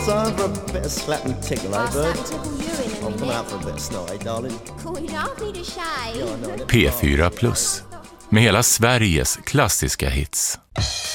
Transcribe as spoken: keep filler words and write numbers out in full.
time for a bit of slap and tickle, eh, I'll bird? slap tickle you in a I'm going minute. out for a bit of snot, eh, darling? Cool, don't be to shave. Yeah, I know. P fyra plus, med hela Sveriges klassiska hits.